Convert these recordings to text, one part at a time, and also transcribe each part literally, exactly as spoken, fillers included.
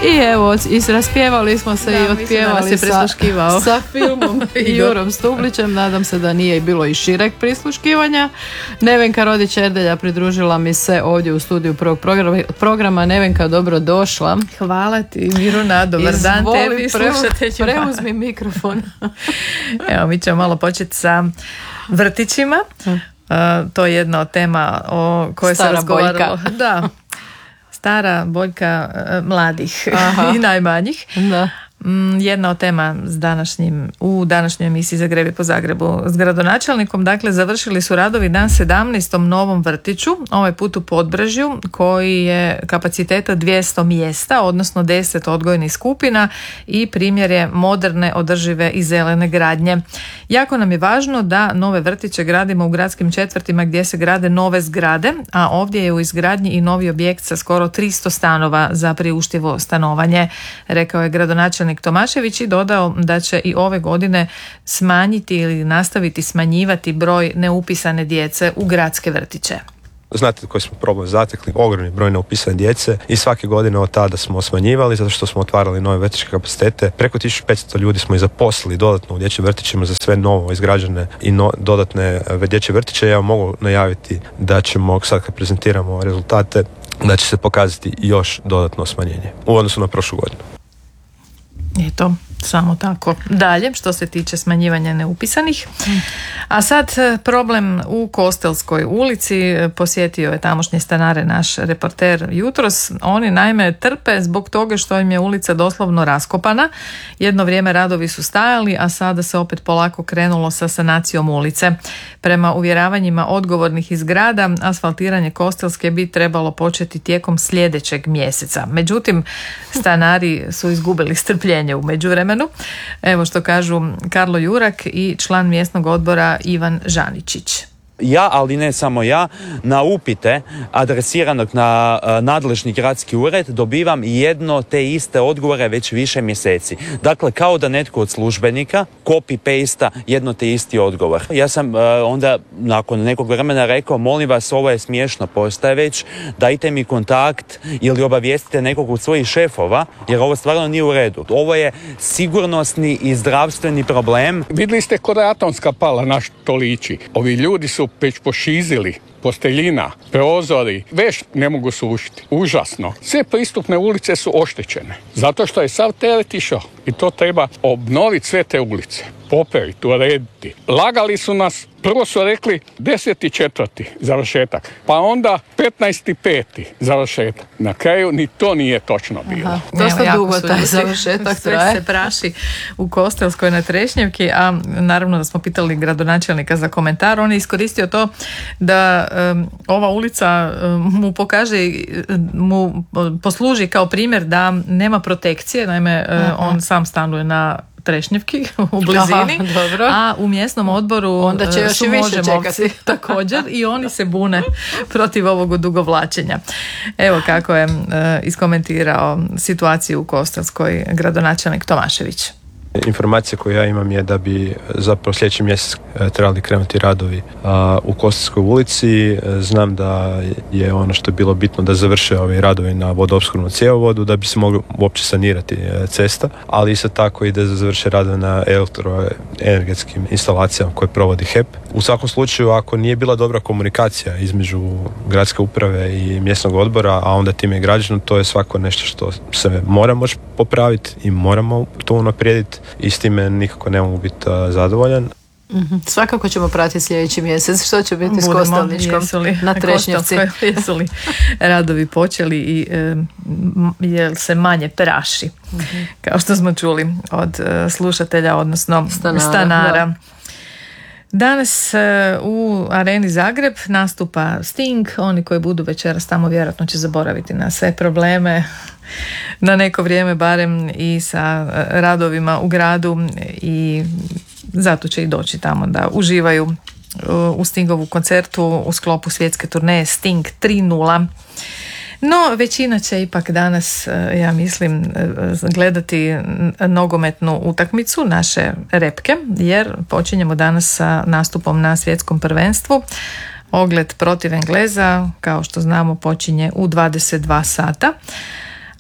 I evo, raspjevali smo se da, i otpjevali sa, sa filmom Jurom Stublićem. Nadam se da nije bilo i šireg prisluškivanja. Nevenka Rodić-Erdelja pridružila mi se ovdje u studiju prvog programa. programa. Nevenka, dobro došla. Hvala ti, Miruna, dobar Izvoli, dan tebi, slušateljima. Preuzmi mikrofon. Evo, mi ćemo malo početi sa vrtićima. Uh, to je jedna od tema o kojoj se razgovaralo. Da. Stara boljka uh, mladih i najmanjih. Da. Jedna od tema s današnjim, u današnjoj emisiji Zagrebi po Zagrebu s gradonačelnikom. Dakle, završili su radovi na sedamnaestom novom vrtiću, ovaj put u Podbrežju, koji je kapaciteta dvjesto mjesta, odnosno deset odgojnih skupina i primjer je moderne, održive i zelene gradnje. Jako nam je važno da nove vrtiće gradimo u gradskim četvrtima gdje se grade nove zgrade, a ovdje je u izgradnji i novi objekt sa skoro tristo stanova za priuštivo stanovanje, rekao je gradonačelnik Tomašević i dodao da će i ove godine smanjiti ili nastaviti smanjivati broj neupisane djece u gradske vrtiće. Znate koji smo problem zatekli, ogromni broj neupisane djece i svake godine od tada smo smanjivali zato što smo otvarali nove vrtićke kapacitete. Preko tisuću petsto ljudi smo i zaposlili dodatno u dječjim vrtićima za sve novo izgrađene i no, dodatne dječje vrtiće. Ja mogu najaviti da ćemo, sad kad prezentiramo rezultate, da će se pokazati još dodatno smanjenje u odnosu na prošlu godinu. Eto, samo tako. Dalje, što se tiče smanjivanja neupisanih. A sad problem u Kostelskoj ulici. Posjetio je tamošnje stanare naš reporter jutros. Oni naime trpe zbog toga što im je ulica doslovno raskopana. Jedno vrijeme radovi su stajali, a sada se opet polako krenulo sa sanacijom ulice. Prema uvjeravanjima odgovornih iz grada, asfaltiranje Kostelske bi trebalo početi tijekom sljedećeg mjeseca. Međutim, stanari su izgubili strpljenje u međuvremenu. Evo što kažu Karlo Jurak i član mjesnog odbora Ivan Žaničić. Ja, ali ne samo ja, na upite adresiranog na uh, nadležni gradski ured dobivam jedno te iste odgovore već više mjeseci. Dakle, kao da netko od službenika copy-pasta jedno te isti odgovor. Ja sam uh, onda nakon nekog vremena rekao, molim vas, ovo je smiješno postaje već, dajte mi kontakt ili obavijestite nekog od svojih šefova, jer ovo stvarno nije u redu. Ovo je sigurnosni i zdravstveni problem. Vidjeli ste kod je atomska pala na što liči. Ovi ljudi su već pošizili, posteljina, prozori, već ne mogu sušiti. Užasno. Sve pristupne ulice su oštećene. Zato što je sav teret išao i to treba obnoviti sve te ulice. Popraviti, urediti. Lagali su nas, prvo su rekli deseti četvrti završetak, pa onda petnaesti peti završetak. Na kraju ni to nije točno bilo. Aha, dosta dugo taj završetak sve traje. Se praši u Kostelskoj na Trešnjevki, a naravno da smo pitali gradonačelnika za komentar. On je iskoristio to da um, ova ulica um, mu pokaže, mu posluži kao primjer da nema protekcije. Naime, um, on sam stanuje na Trešnjevki u blizini. Aha, dobro. A u mjesnom odboru onda će još su i više Možemovci također i oni se bune protiv ovog odugovlačenja. Evo kako je uh, iskomentirao situaciju u Kostelskoj gradonačelnik Tomašević. Informacija koju ja imam je da bi zapravo sljedeći mjesec trebali krenuti radovi u Kostelskoj ulici. Znam da je ono što je bilo bitno da završe ovi radovi na vodoopskrbnom cjevovodu da bi se moglo uopće sanirati cesta, ali isto tako i da završe radovi na elektroenergetskim instalacijama koje provodi H E P. U svakom slučaju, ako nije bila dobra komunikacija između gradske uprave i mjesnog odbora, a onda time i građana, to je svako nešto što se mora moći popraviti i moramo to unaprijediti i s time nikako ne mogu biti zadovoljan. Mm-hmm. Svakako ćemo pratiti sljedeći mjesec što će biti Budemo, s Kostelničkom na Trešnjevci. Jesu li radovi počeli i e, je se manje praši, mm-hmm. kao što smo čuli od e, slušatelja, odnosno stanara. stanara. Danas u Areni Zagreb nastupa Sting. Oni koji budu večeras tamo vjerojatno će zaboraviti na sve probleme na neko vrijeme barem i sa radovima u gradu i zato će i doći tamo da uživaju u Stingovu koncertu u sklopu svjetske turneje Sting tri nula. No, većina će ipak danas, ja mislim, gledati nogometnu utakmicu naše repke, jer počinjemo danas sa nastupom na svjetskom prvenstvu. Ogled protiv Engleza, kao što znamo, počinje u dvadeset dva sata.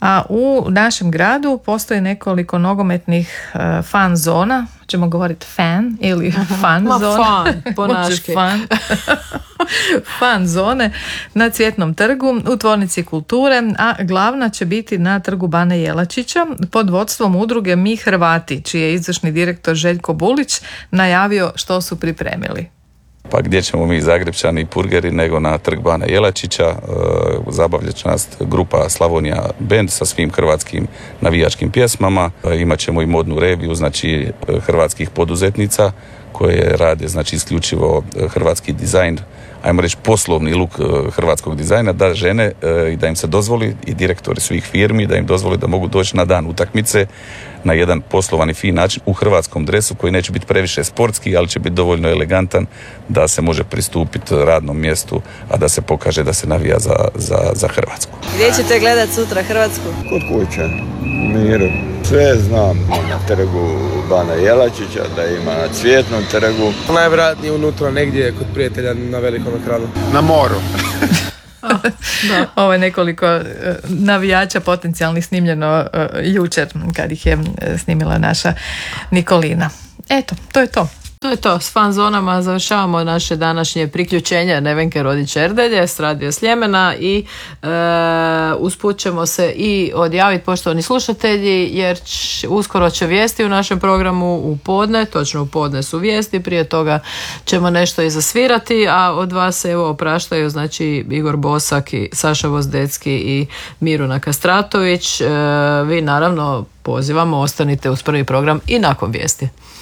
A u našem gradu postoji nekoliko nogometnih uh, fan zona, ćemo govoriti fan ili fan Ma zona. fan, po naški. fan. fan zone na Cvjetnom trgu u Tvornici kulture, a glavna će biti na trgu Bane Jelačića pod vodstvom udruge Mi Hrvati, čiji je izvršni direktor Željko Bulić najavio što su pripremili. Pa gdje ćemo mi Zagrepčani i purgeri nego na trg Bana Jelačića. E, zabavljat će nas grupa Slavonija Band sa svim hrvatskim navijačkim pjesmama. E, imat ćemo i modnu reviju, znači hrvatskih poduzetnica koje rade znači isključivo hrvatski dizajn, ajmo reći poslovni luk hrvatskog dizajna, da žene i da im se dozvoli, i direktori svih firmi, da im dozvoli da mogu doći na dan utakmice na jedan poslovani fin način u hrvatskom dresu koji neće biti previše sportski, ali će biti dovoljno elegantan da se može pristupiti radnom mjestu, a da se pokaže da se navija za, za, za Hrvatsku. Gdje ćete gledati sutra Hrvatsku? Kod kuće, miru. Sve znam na trgu Bana Jelačića, da ima na Cvjetnom trgu. Najvjerojatnije unutra negdje kod prijatelja na velikom ekranu. Na moru. Da. Ovo je nekoliko uh, navijača potencijalnih snimljeno uh, jučer kad ih je uh, snimila naša Nikolina. Eto, to je to. To je to, s fan zonama završavamo naše današnje priključenje Nevenke Rodić-Erdelje s Radio Sljemena i e, usput ćemo se i odjaviti, poštovani slušatelji, jer č, uskoro će vijesti u našem programu u podne, točno u podne su vijesti, prije toga ćemo nešto i zasvirati, a od vas se evo opraštaju znači Igor Bosak i Saša Vozdecki i Miruna Kastratović. E, vi naravno pozivamo, ostanite uz prvi program i nakon vijesti.